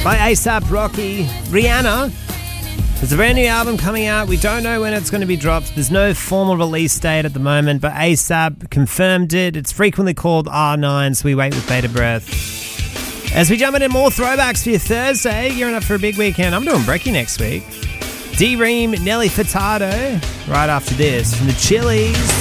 by ASAP Rocky. Rihanna. There's a brand new album coming out. We don't know when it's going to be dropped. There's no formal release date at the moment, but ASAP confirmed it. It's frequently called R9, so we wait with bated breath. As we jump into more throwbacks for your Thursday, gearing up for a big weekend. I'm doing brekkie next week. D-Ream, Nelly Furtado, right after this from the Chili's.